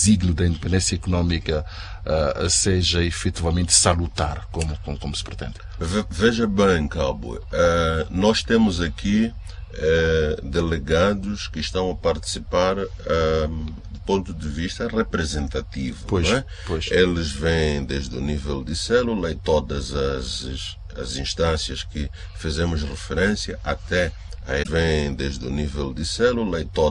siglo da independência econômica seja efetivamente salutar, como se pretende? Veja bem, Cabo, nós temos aqui delegados que estão a participar do ponto de vista representativo. Pois, não é? pois. Eles vêm desde o nível de célula e todas as instâncias que fizemos referência até vêm desde o nível de célula e todas